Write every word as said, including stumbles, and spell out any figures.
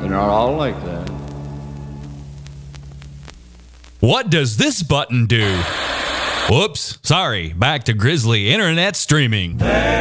They're not all like that. What does this button do? Whoops, sorry, back to Grizzly Internet Streaming.